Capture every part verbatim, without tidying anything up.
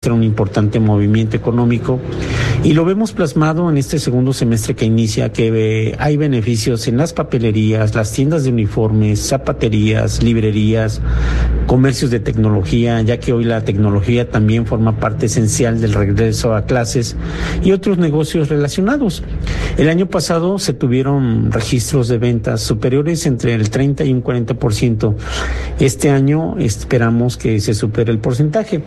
un importante movimiento económico y lo vemos plasmado en este segundo semestre que inicia, que eh, hay beneficios en las papelerías, las tiendas de uniformes, zapaterías, librerías, comercios de tecnología, ya que hoy la tecnología también forma parte esencial del regreso a clases, y otros negocios relacionados. El año pasado se tuvieron registros de ventas superiores entre el treinta y un cuarenta por ciento. Este año esperamos que se supere el porcentaje.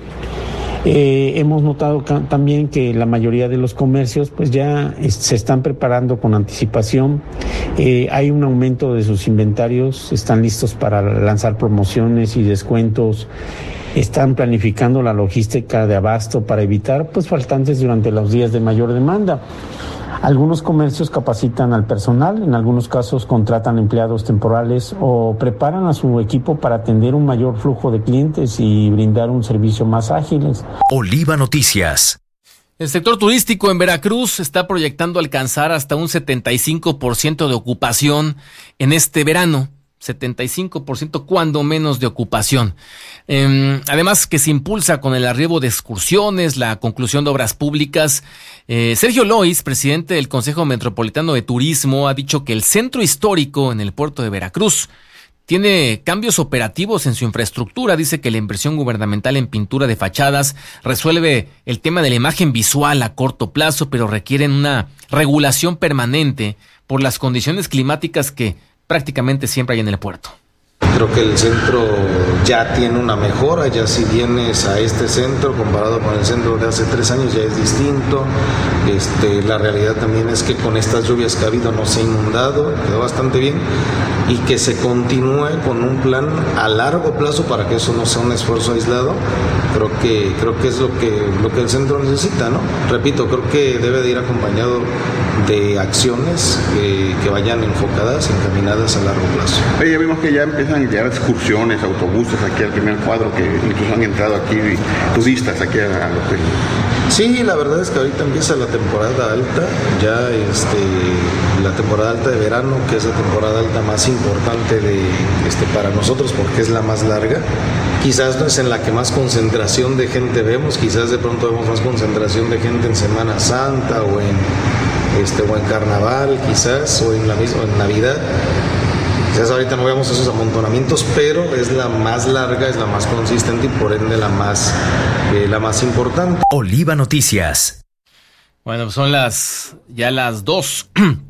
Eh, hemos notado ca- también que la mayoría de los comercios pues ya es, se están preparando con anticipación. Eh, hay un aumento de sus inventarios, están listos para lanzar promociones y descuentos, están planificando la logística de abasto para evitar pues faltantes durante los días de mayor demanda. Algunos comercios capacitan al personal, en algunos casos contratan empleados temporales o preparan a su equipo para atender un mayor flujo de clientes y brindar un servicio más ágil. Oliva Noticias. El sector turístico en Veracruz está proyectando alcanzar hasta un setenta y cinco por ciento de ocupación en este verano. setenta y cinco por ciento cuando menos de ocupación. Eh, además que se impulsa con el arribo de excursiones, la conclusión de obras públicas. Eh, Sergio Lois, presidente del Consejo Metropolitano de Turismo, ha dicho que el centro histórico en el puerto de Veracruz tiene cambios operativos en su infraestructura. Dice que la inversión gubernamental en pintura de fachadas resuelve el tema de la imagen visual a corto plazo, pero requieren una regulación permanente por las condiciones climáticas que prácticamente siempre hay en el puerto. Creo que el centro ya tiene una mejora, ya si vienes a este centro comparado con el centro de hace tres años ya es distinto. Este, la realidad también es que con estas lluvias que ha habido no se ha inundado, quedó bastante bien, y que se continúe con un plan a largo plazo para que eso no sea un esfuerzo aislado. Creo que creo que es lo que lo que el centro necesita, ¿no? Repito, creo que debe de ir acompañado de acciones que, que vayan enfocadas, encaminadas a largo plazo. Oye, ya vimos que ya empiezan a llegar excursiones, autobuses aquí al primer cuadro, que incluso han entrado aquí turistas aquí a, a lo que... Sí, la verdad es que ahorita empieza la temporada alta, ya este, la temporada alta de verano, que es la temporada alta más importante de, este, para nosotros porque es la más larga. Quizás no es en la que más concentración de gente vemos, quizás de pronto vemos más concentración de gente en Semana Santa o en, este, o en Carnaval, quizás, o en la misma en Navidad. Quizás ahorita no veamos esos amontonamientos, pero es la más larga, es la más consistente y por ende la más, eh, la más importante. Oliva Noticias. Bueno, pues son las ya las dos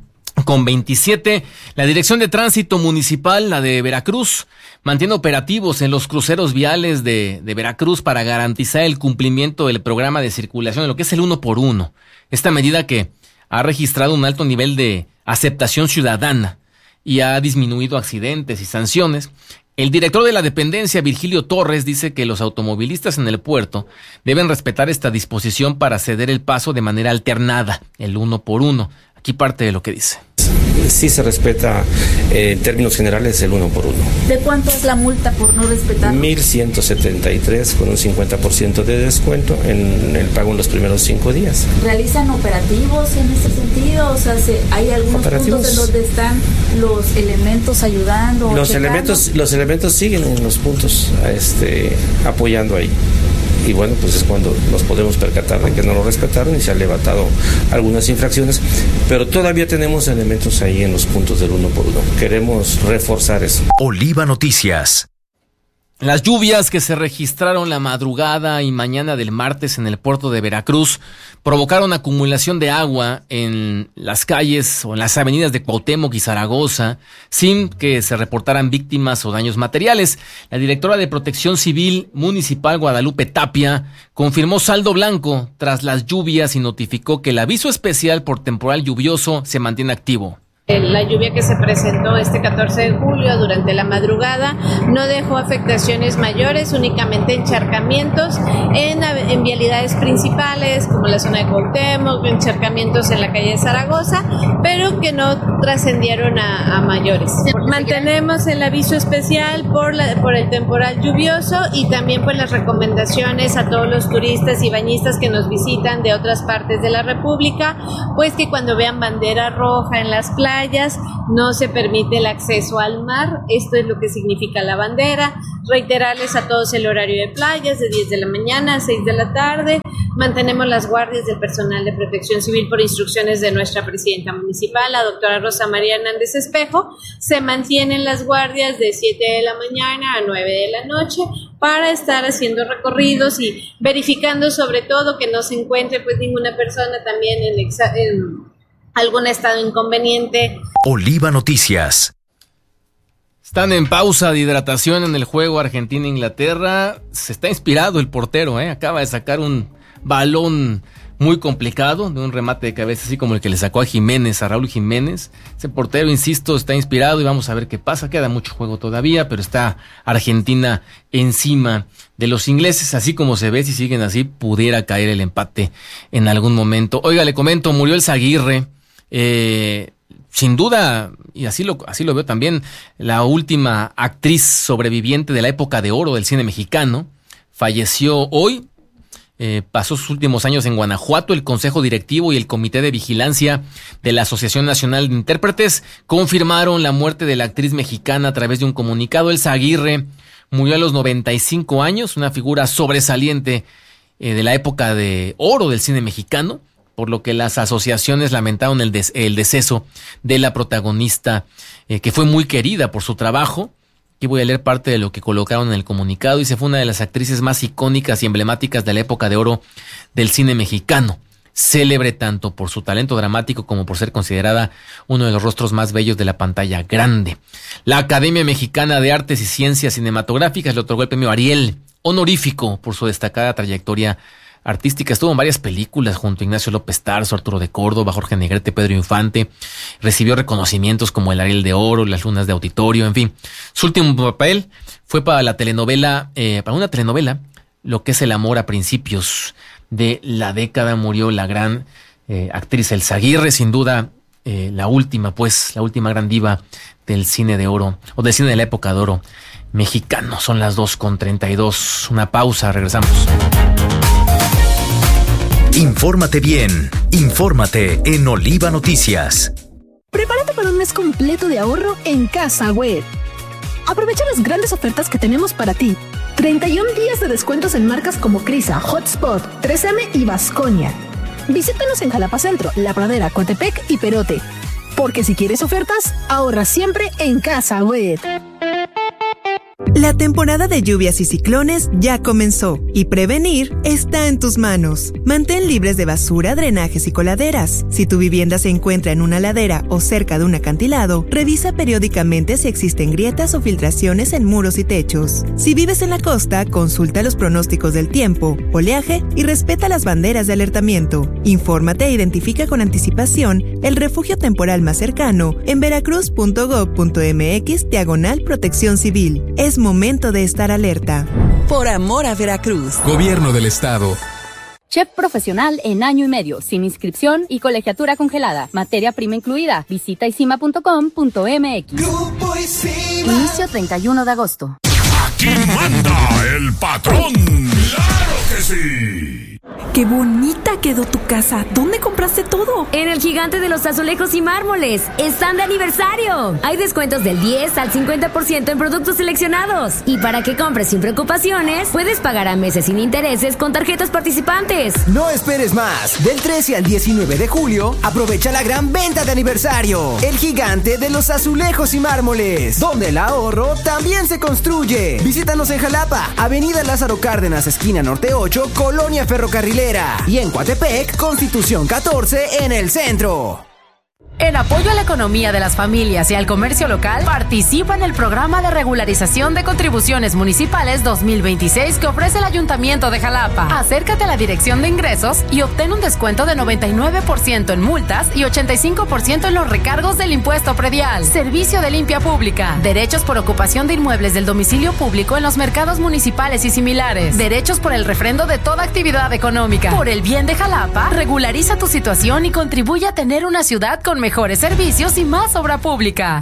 con veintisiete. La Dirección de Tránsito Municipal, la de Veracruz, mantiene operativos en los cruceros viales de, de Veracruz para garantizar el cumplimiento del programa de circulación, de lo que es el uno por uno. Esta medida que ha registrado un alto nivel de aceptación ciudadana y ha disminuido accidentes y sanciones. El director de la dependencia, Virgilio Torres, dice que los automovilistas en el puerto deben respetar esta disposición para ceder el paso de manera alternada, el uno por uno. Aquí parte de lo que dice. Sí se respeta eh, en términos generales el uno por uno. ¿De cuánto es la multa por no respetar? mil ciento setenta y tres con un cincuenta por ciento de descuento en el pago en los primeros cinco días. ¿Realizan operativos en ese sentido? O sea, ¿se, ¿hay algunos puntos en donde están los elementos ayudando? Los checando? elementos, los elementos siguen en los puntos este, apoyando ahí. Y bueno, pues es cuando nos podemos percatar de que no lo respetaron y se han levantado algunas infracciones, pero todavía tenemos elementos ahí en los puntos del uno por uno. Queremos reforzar eso. Oliva Noticias. Las lluvias que se registraron la madrugada y mañana del martes en el puerto de Veracruz provocaron acumulación de agua en las calles o en las avenidas de Cuauhtémoc y Zaragoza, sin que se reportaran víctimas o daños materiales. La directora de Protección Civil Municipal, Guadalupe Tapia, confirmó saldo blanco tras las lluvias y notificó que el aviso especial por temporal lluvioso se mantiene activo. La lluvia que se presentó este catorce de julio durante la madrugada no dejó afectaciones mayores, únicamente encharcamientos en, en vialidades principales como la zona de Cuauhtémoc, encharcamientos en la calle de Zaragoza, pero que no trascendieron a, a mayores. Mantenemos el aviso especial por, la, por el temporal lluvioso y también pues las recomendaciones a todos los turistas y bañistas que nos visitan de otras partes de la República, pues que cuando vean bandera roja en las playas, playas, no se permite el acceso al mar, esto es lo que significa la bandera. Reiterarles a todos el horario de playas de diez de la mañana a seis de la tarde. Mantenemos las guardias del personal de protección civil por instrucciones de nuestra presidenta municipal, la doctora Rosa María Hernández Espejo. Se mantienen las guardias de siete de la mañana a nueve de la noche para estar haciendo recorridos y verificando sobre todo que no se encuentre pues ninguna persona también en, exa- en algún estado inconveniente. Oliva Noticias. Están en pausa de hidratación en el juego Argentina-Inglaterra. Se está inspirado el portero, ¿eh? Acaba de sacar un balón muy complicado, de un remate de cabeza así como el que le sacó a Jiménez, a Raúl Jiménez. Ese portero, insisto, está inspirado y vamos a ver qué pasa. Queda mucho juego todavía, pero está Argentina encima de los ingleses. Así como se ve, si siguen así, pudiera caer el empate en algún momento. Oiga, le comento, murió Elsa Aguirre. Eh... Sin duda, y así lo, así lo veo también, la última actriz sobreviviente de la época de oro del cine mexicano. Falleció hoy, eh, pasó sus últimos años en Guanajuato. El Consejo Directivo y el Comité de Vigilancia de la Asociación Nacional de Intérpretes confirmaron la muerte de la actriz mexicana a través de un comunicado. Elsa Aguirre murió a los noventa y cinco años, una figura sobresaliente eh, de la época de oro del cine mexicano, por lo que las asociaciones lamentaron el, des- el deceso de la protagonista, eh, que fue muy querida por su trabajo. Aquí voy a leer parte de lo que colocaron en el comunicado. Dice: fue una de las actrices más icónicas y emblemáticas de la época de oro del cine mexicano, célebre tanto por su talento dramático como por ser considerada uno de los rostros más bellos de la pantalla grande. La Academia Mexicana de Artes y Ciencias Cinematográficas le otorgó el premio Ariel honorífico por su destacada trayectoria artística. Estuvo en varias películas junto a Ignacio López Tarso, Arturo de Córdoba, Jorge Negrete, Pedro Infante. Recibió reconocimientos como el Ariel de Oro, las Lunas de Auditorio, en fin. Su último papel fue para la telenovela, eh, para una telenovela, Lo que es el amor a principios de la década. Murió la gran eh, actriz Elsa Aguirre, sin duda eh, la última, pues, la última gran diva del cine de oro, o del cine de la época de oro mexicano. Son las dos con treinta y dos. Una pausa, regresamos. Infórmate bien, infórmate en Oliva Noticias. Prepárate para un mes completo de ahorro en Casa Web. Aprovecha las grandes ofertas que tenemos para ti. treinta y un días de descuentos en marcas como Crisa, Hotspot, tres eme y Vasconia. Visítanos en Jalapa Centro, La Pradera, Coatepec y Perote. Porque si quieres ofertas, ahorra siempre en Casa Web. La temporada de lluvias y ciclones ya comenzó y prevenir está en tus manos. Mantén libres de basura, drenajes y coladeras. Si tu vivienda se encuentra en una ladera o cerca de un acantilado, revisa periódicamente si existen grietas o filtraciones en muros y techos. Si vives en la costa, consulta los pronósticos del tiempo, oleaje y respeta las banderas de alertamiento. Infórmate e identifica con anticipación el refugio temporal más cercano en veracruz punto gob punto mx diagonal protección civil. Es momento de estar alerta. Por amor a Veracruz. Gobierno del Estado. Chef profesional en año y medio, sin inscripción y colegiatura congelada. Materia prima incluida. Visita isima punto com punto mx. Grupo Isima. Inicio treinta y uno de agosto. Aquí manda el patrón. ¡Claro que sí! ¡Qué bonita quedó tu casa! ¿Dónde compraste todo? En el Gigante de los Azulejos y Mármoles. ¡Están de aniversario! Hay descuentos del diez al cincuenta por ciento en productos seleccionados. Y para que compres sin preocupaciones, puedes pagar a meses sin intereses con tarjetas participantes. No esperes más. Del trece al diecinueve de julio, aprovecha la gran venta de aniversario. El Gigante de los Azulejos y Mármoles, donde el ahorro también se construye. Visítanos en Jalapa, Avenida Lázaro Cárdenas, esquina Norte ocho, Colonia Ferrocarrilera. Y en Coatepec, Constitución catorce en el centro. En apoyo a la economía de las familias y al comercio local, participa en el programa de regularización de contribuciones municipales dos mil veintiséis que ofrece el Ayuntamiento de Jalapa. Acércate a la Dirección de Ingresos y obtén un descuento de noventa y nueve por ciento en multas y ochenta y cinco por ciento en los recargos del impuesto predial. Servicio de limpia pública. Derechos por ocupación de inmuebles del domicilio público en los mercados municipales y similares. Derechos por el refrendo de toda actividad económica. Por el bien de Jalapa, regulariza tu situación y contribuye a tener una ciudad con mejores servicios y más obra pública.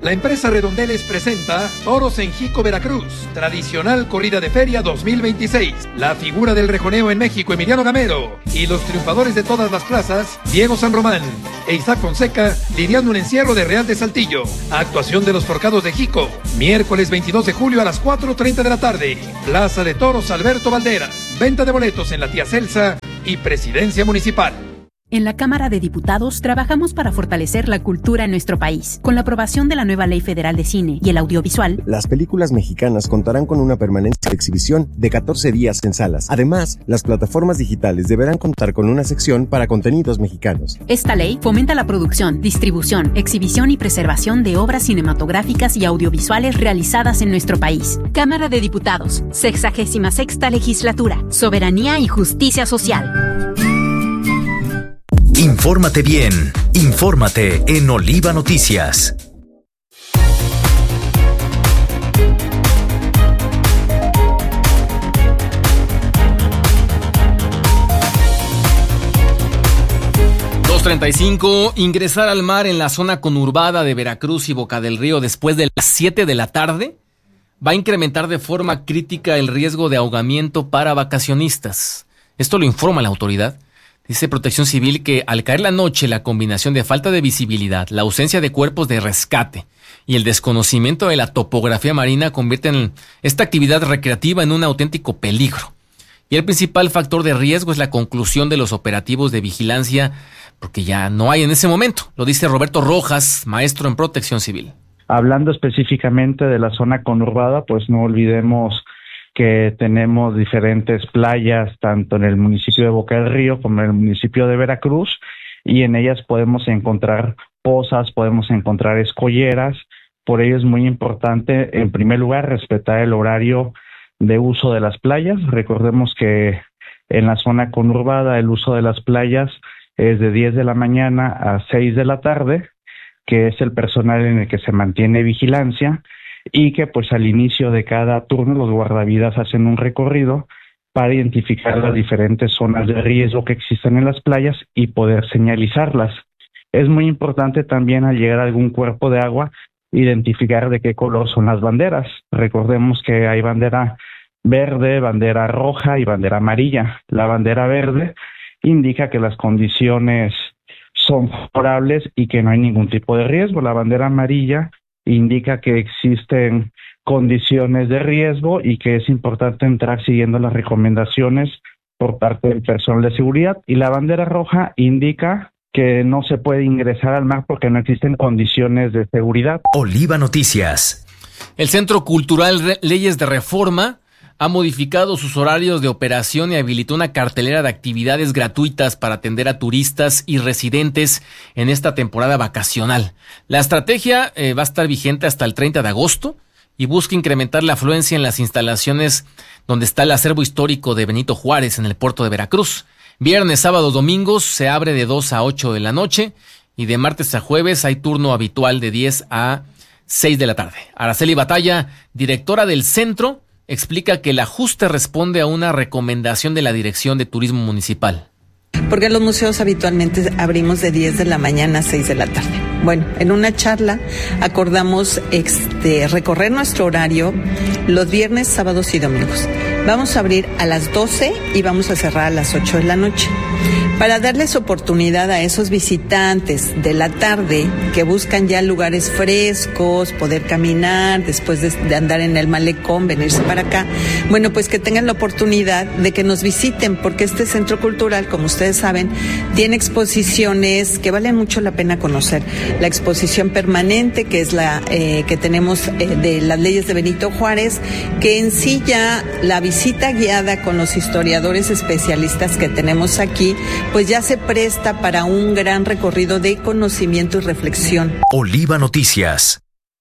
La empresa Redondeles presenta Toros en Jico, Veracruz, tradicional corrida de feria dos mil veintiséis. La figura del rejoneo en México, Emiliano Gamero, y los triunfadores de todas las plazas, Diego San Román e Isaac Fonseca, lidiando un encierro de Real de Saltillo. Actuación de los Forcados de Jico, miércoles veintidós de julio a las cuatro treinta de la tarde. Plaza de Toros Alberto Valderas. Venta de boletos en la Tía Celsa y Presidencia Municipal. En la Cámara de Diputados trabajamos para fortalecer la cultura en nuestro país. Con la aprobación de la nueva Ley Federal de Cine y el Audiovisual, las películas mexicanas contarán con una permanencia de exhibición de catorce días en salas. Además, las plataformas digitales deberán contar con una sección para contenidos mexicanos. Esta ley fomenta la producción, distribución, exhibición y preservación de obras cinematográficas y audiovisuales realizadas en nuestro país. Cámara de Diputados, sexagésima sexta Legislatura, Soberanía y Justicia Social. Infórmate bien, infórmate en Oliva Noticias. dos treinta y cinco, ingresar al mar en la zona conurbada de Veracruz y Boca del Río después de las siete de la tarde va a incrementar de forma crítica el riesgo de ahogamiento para vacacionistas. Esto lo informa la autoridad. Dice Protección Civil que al caer la noche la combinación de falta de visibilidad, la ausencia de cuerpos de rescate y el desconocimiento de la topografía marina convierten esta actividad recreativa en un auténtico peligro. Y el principal factor de riesgo es la conclusión de los operativos de vigilancia, porque ya no hay en ese momento. Lo dice Roberto Rojas, maestro en Protección Civil. Hablando específicamente de la zona conurbada, pues no olvidemos que tenemos diferentes playas, tanto en el municipio de Boca del Río como en el municipio de Veracruz, y en ellas podemos encontrar pozas, podemos encontrar escolleras. Por ello es muy importante, en primer lugar, respetar el horario de uso de las playas. Recordemos que en la zona conurbada el uso de las playas es de diez de la mañana a seis de la tarde, que es el personal en el que se mantiene vigilancia, y que pues al inicio de cada turno los guardavidas hacen un recorrido para identificar las diferentes zonas de riesgo que existen en las playas y poder señalizarlas. Es muy importante también al llegar a algún cuerpo de agua identificar de qué color son las banderas. Recordemos que hay bandera verde, bandera roja y bandera amarilla. La bandera verde indica que las condiciones son favorables y que no hay ningún tipo de riesgo. La bandera amarilla indica que existen condiciones de riesgo y que es importante entrar siguiendo las recomendaciones por parte del personal de seguridad. Y la bandera roja indica que no se puede ingresar al mar porque no existen condiciones de seguridad. Oliva Noticias. El Centro Cultural Leyes de Reforma ha modificado sus horarios de operación y habilitó una cartelera de actividades gratuitas para atender a turistas y residentes en esta temporada vacacional. La estrategia eh, va a estar vigente hasta el treinta de agosto y busca incrementar la afluencia en las instalaciones donde está el acervo histórico de Benito Juárez en el puerto de Veracruz. Viernes, sábado, domingos se abre de dos a ocho de la noche y de martes a jueves hay turno habitual de diez a seis de la tarde. Araceli Batalla, directora del centro, explica que el ajuste responde a una recomendación de la Dirección de Turismo Municipal. Porque los museos habitualmente abrimos de diez de la mañana a seis de la tarde. Bueno, en una charla acordamos este, recorrer nuestro horario los viernes, sábados y domingos. Vamos a abrir a las doce y vamos a cerrar a las ocho de la noche. Para darles oportunidad a esos visitantes de la tarde que buscan ya lugares frescos, poder caminar después de, de andar en el malecón, venirse para acá, bueno, pues que tengan la oportunidad de que nos visiten, porque este centro cultural, como ustedes saben, tiene exposiciones que valen mucho la pena conocer. La exposición permanente, que es la eh, que tenemos eh, de las leyes de Benito Juárez, que en sí ya la visita guiada con los historiadores especialistas que tenemos aquí, pues ya se presta para un gran recorrido de conocimiento y reflexión. Oliva Noticias.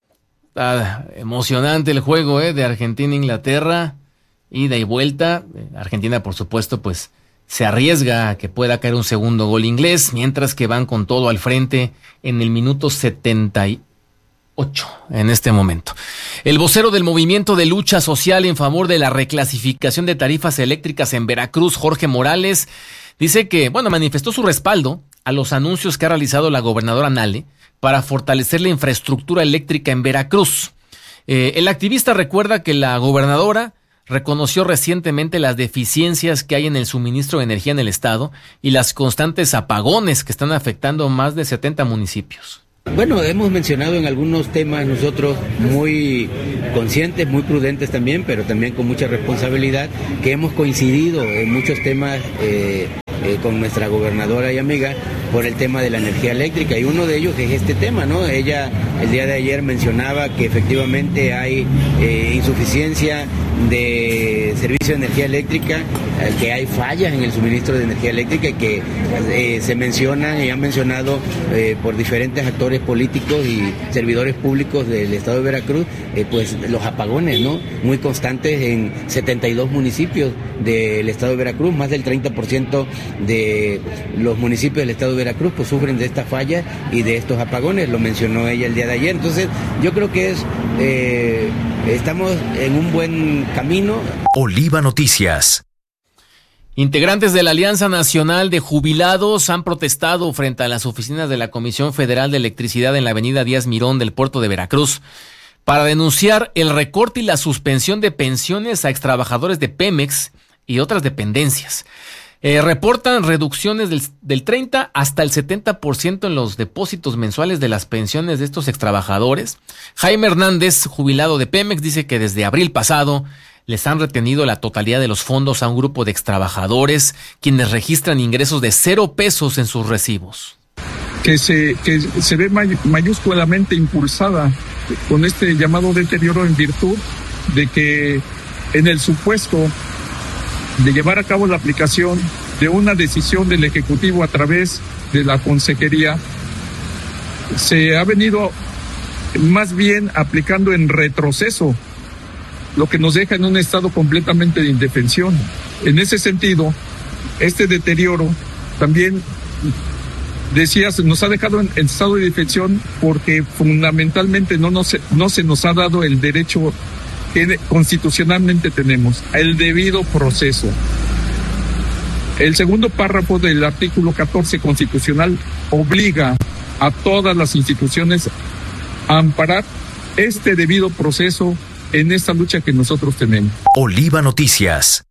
Ah, emocionante el juego eh, de Argentina-Inglaterra, ida y vuelta. Argentina, por supuesto, pues se arriesga a que pueda caer un segundo gol inglés, mientras que van con todo al frente en el minuto setenta y ocho en este momento. El vocero del Movimiento de Lucha Social en favor de la reclasificación de tarifas eléctricas en Veracruz, Jorge Morales, dice que, bueno, manifestó su respaldo a los anuncios que ha realizado la gobernadora Nale para fortalecer la infraestructura eléctrica en Veracruz. Eh, el activista recuerda que la gobernadora reconoció recientemente las deficiencias que hay en el suministro de energía en el estado y las constantes apagones que están afectando más de setenta municipios. Bueno, hemos mencionado en algunos temas nosotros muy conscientes, muy prudentes también, pero también con mucha responsabilidad, que hemos coincidido en muchos temas eh, eh, con nuestra gobernadora y amiga por el tema de la energía eléctrica, y uno de ellos es este tema, ¿no? Ella el día de ayer mencionaba que efectivamente hay eh, insuficiencia de servicio de energía eléctrica, eh, que hay fallas en el suministro de energía eléctrica y que eh, se mencionan y han mencionado eh, por diferentes actores políticos y servidores públicos del estado de Veracruz, eh, pues los apagones, ¿no? Muy constantes en setenta y dos municipios del estado de Veracruz, más del treinta por ciento de los municipios del estado de Veracruz pues sufren de esta falla y de estos apagones, lo mencionó ella el día de ayer. Entonces yo creo que es eh, estamos en un buen camino. Oliva Noticias. Integrantes de la Alianza Nacional de Jubilados han protestado frente a las oficinas de la Comisión Federal de Electricidad en la avenida Díaz Mirón del puerto de Veracruz para denunciar el recorte y la suspensión de pensiones a extrabajadores de Pemex y otras dependencias. Eh, reportan reducciones del, del treinta hasta el setenta por ciento en los depósitos mensuales de las pensiones de estos extrabajadores. Jaime Hernández, jubilado de Pemex, dice que desde abril pasado les han retenido la totalidad de los fondos a un grupo de extrabajadores quienes registran ingresos de cero pesos en sus recibos. Que se, que se ve may, mayúsculamente impulsada con este llamado deterioro en virtud de que en el supuesto de llevar a cabo la aplicación de una decisión del Ejecutivo a través de la Consejería, se ha venido más bien aplicando en retroceso, lo que nos deja en un estado completamente de indefensión. En ese sentido, este deterioro también, decías, nos ha dejado en, en estado de indefensión porque fundamentalmente no, nos, no se nos ha dado el derecho que constitucionalmente tenemos, el debido proceso. El segundo párrafo del artículo catorce constitucional obliga a todas las instituciones a amparar este debido proceso en esta lucha que nosotros tenemos. Oliva Noticias.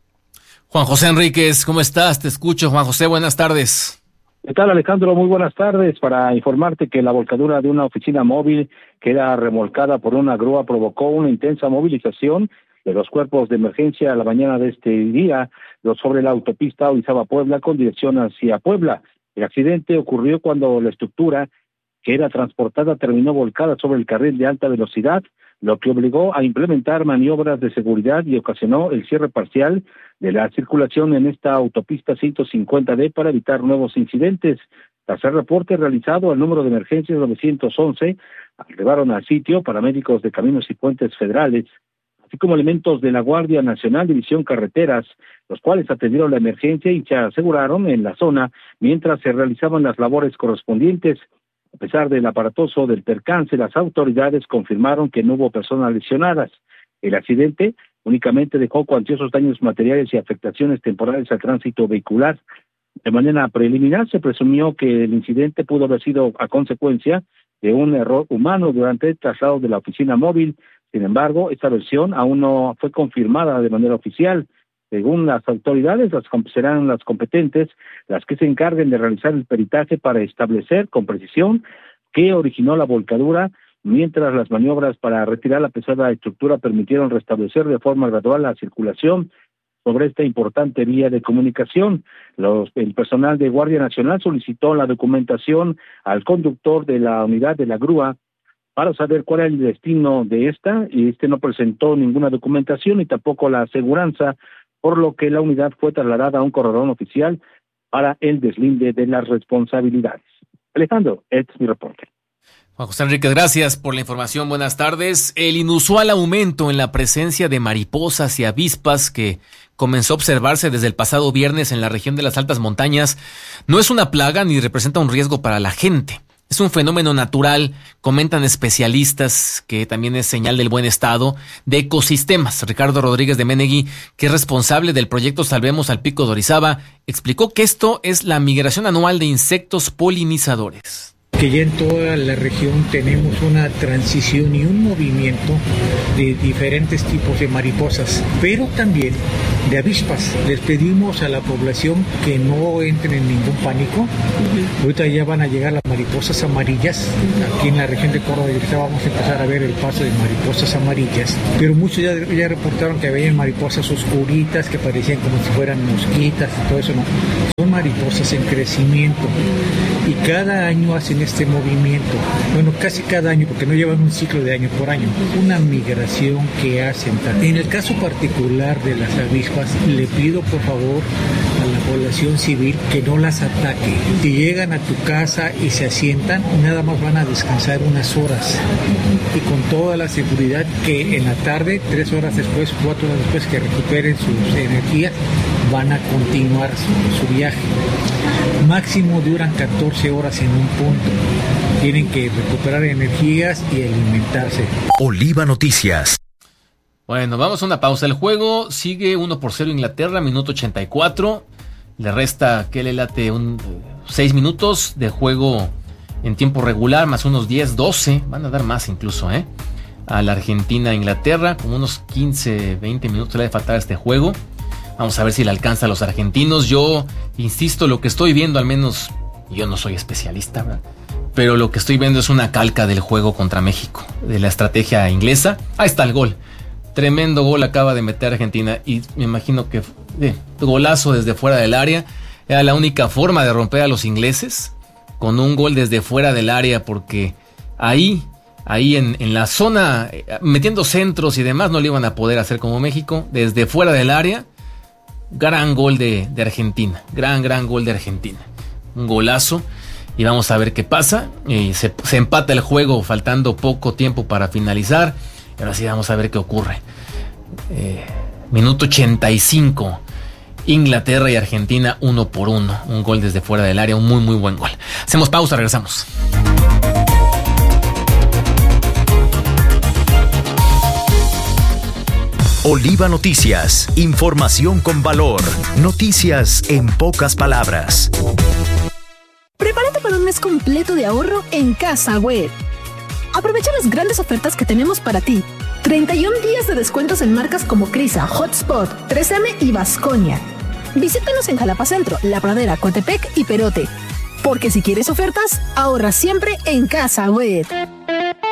Juan José Enríquez, ¿cómo estás? Te escucho, Juan José, buenas tardes. ¿Qué tal, Alejandro? Muy buenas tardes. Para informarte que la volcadura de una oficina móvil que era remolcada por una grúa provocó una intensa movilización de los cuerpos de emergencia a la mañana de este día sobre la autopista Orizaba-Puebla con dirección hacia Puebla. El accidente ocurrió cuando la estructura que era transportada terminó volcada sobre el carril de alta velocidad, lo que obligó a implementar maniobras de seguridad y ocasionó el cierre parcial de la circulación en esta autopista ciento cincuenta D para evitar nuevos incidentes. Tras el reporte realizado al número de emergencias novecientos once, arribaron al sitio paramédicos de Caminos y Puentes Federales, así como elementos de la Guardia Nacional División Carreteras, los cuales atendieron la emergencia y se aseguraron en la zona mientras se realizaban las labores correspondientes. A pesar del aparatoso del percance, las autoridades confirmaron que no hubo personas lesionadas. El accidente únicamente dejó cuantiosos daños materiales y afectaciones temporales al tránsito vehicular. De manera preliminar, se presumió que el incidente pudo haber sido a consecuencia de un error humano durante el traslado de la oficina móvil. Sin embargo, esta versión aún no fue confirmada de manera oficial. Según las autoridades, las serán las competentes las que se encarguen de realizar el peritaje para establecer con precisión qué originó la volcadura, mientras las maniobras para retirar la pesada estructura permitieron restablecer de forma gradual la circulación sobre esta importante vía de comunicación. Los, el personal de Guardia Nacional solicitó la documentación al conductor de la unidad de la grúa para saber cuál era el destino de esta, y este no presentó ninguna documentación y tampoco la aseguranza, por lo que la unidad fue trasladada a un corredor oficial para el deslinde de las responsabilidades. Alejandro, este es mi reporte. Juan José Enríquez, gracias por la información. Buenas tardes. El inusual aumento en la presencia de mariposas y avispas que comenzó a observarse desde el pasado viernes en la región de las altas montañas no es una plaga ni representa un riesgo para la gente. Es un fenómeno natural, comentan especialistas, que también es señal del buen estado de ecosistemas. Ricardo Rodríguez de Menegui, que es responsable del proyecto Salvemos al Pico de Orizaba, explicó que esto es la migración anual de insectos polinizadores. Que ya en toda la región tenemos una transición y un movimiento de diferentes tipos de mariposas, pero también de avispas. Les pedimos a la población que no entren en ningún pánico. Uh-huh. Ahorita ya van a llegar las mariposas amarillas. Aquí en la región de Córdoba y Orizaba vamos a empezar a ver el paso de mariposas amarillas, pero muchos ya, ya reportaron que había mariposas oscuritas que parecían como si fueran mosquitas y todo eso. No, son mariposas en crecimiento y cada año hacen este movimiento, bueno, casi cada año, porque no llevan un ciclo de año por año, una migración que hacen. En el caso particular de las avispas, le pido por favor a la población civil que no las ataque. Si llegan a tu casa y se asientan, nada más van a descansar unas horas y con toda la seguridad que en la tarde, tres horas después, cuatro horas después que recuperen sus energías, van a continuar su, su viaje. Máximo duran catorce horas en un punto. Tienen que recuperar energías y alimentarse. Oliva Noticias. Bueno, vamos a una pausa. El juego sigue uno por cero Inglaterra, minuto ochenta y cuatro. Le resta, ¿qué le late? Un seis minutos de juego en tiempo regular, más unos diez, doce. Van a dar más incluso, ¿eh? A la Argentina, Inglaterra, como unos quince, veinte minutos le ha de faltar a este juego. Vamos a ver si le alcanza a los argentinos. Yo insisto, lo que estoy viendo, al menos yo no soy especialista, ¿verdad? Pero lo que estoy viendo es una calca del juego contra México, de la estrategia inglesa. Ahí está el gol. Tremendo gol acaba de meter Argentina y me imagino que eh, golazo desde fuera del área. Era la única forma de romper a los ingleses, con un gol desde fuera del área, porque ahí, ahí en, en la zona, metiendo centros y demás, no le iban a poder hacer como México. Desde fuera del área, gran gol de, de Argentina, gran, gran gol de Argentina. Un golazo. Y vamos a ver qué pasa. Y se, se empata el juego faltando poco tiempo para finalizar. Y ahora sí vamos a ver qué ocurre. Eh, minuto ochenta y cinco. Inglaterra y Argentina uno por uno. Un gol desde fuera del área. Un muy muy buen gol. Hacemos pausa, regresamos. Oliva Noticias. Información con valor. Noticias en pocas palabras. Prepárate para un mes completo de ahorro en Casa Web. Aprovecha las grandes ofertas que tenemos para ti. treinta y un días de descuentos en marcas como Crisa, Hotspot, tres eme y Baskonia. Visítanos en Jalapa Centro, La Pradera, Coatepec y Perote. Porque si quieres ofertas, ahorra siempre en Casa Web.